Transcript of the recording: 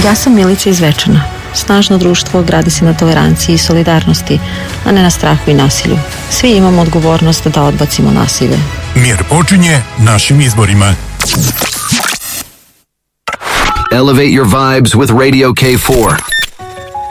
Ja sam Milica iz Zvečana. Snažno društvo gradi se na toleranciji i solidarnosti, a ne na strahu i nasilju. Svi imamo odgovornost da odbacimo nasilje. Mir počinje našim izborima. Elevate your vibes with Radio K4.